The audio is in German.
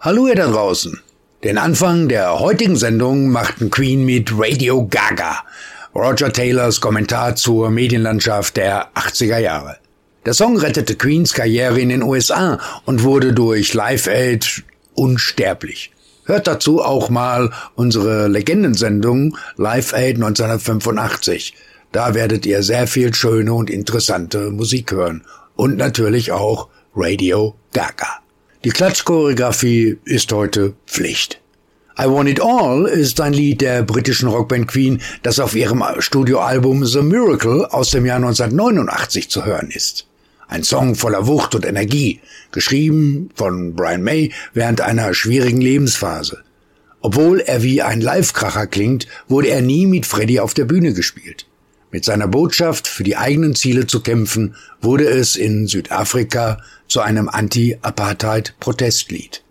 Hallo ihr da draußen. Den Anfang der heutigen Sendung machten Queen mit Radio Gaga, Roger Taylors Kommentar zur Medienlandschaft der 80er Jahre. Der Song rettete Queens Karriere in den USA und wurde durch Live Aid unsterblich. Hört dazu auch mal unsere Legendensendung Live Aid 1985. Da werdet ihr sehr viel schöne und interessante Musik hören. Und natürlich auch Radio Gaga. Die Klatschchoreografie ist heute Pflicht. I Want It All ist ein Lied der britischen Rockband Queen, das auf ihrem Studioalbum The Miracle aus dem Jahr 1989 zu hören ist. Ein Song voller Wucht und Energie, geschrieben von Brian May während einer schwierigen Lebensphase. Obwohl er wie ein Live-Kracher klingt, wurde er nie mit Freddie auf der Bühne gespielt. Mit seiner Botschaft, für die eigenen Ziele zu kämpfen, wurde es in Südafrika zu einem Anti-Apartheid-Protestlied.